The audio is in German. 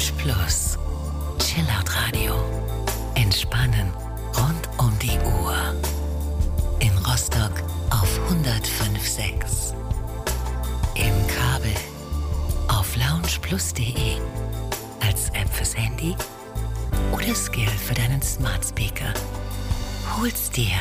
Lounge Plus. Chillout Radio. Entspannen rund um die Uhr. In Rostock auf 105.6. Im Kabel auf loungeplus.de. Als App fürs Handy oder Skill für deinen Smart Speaker. Hol's dir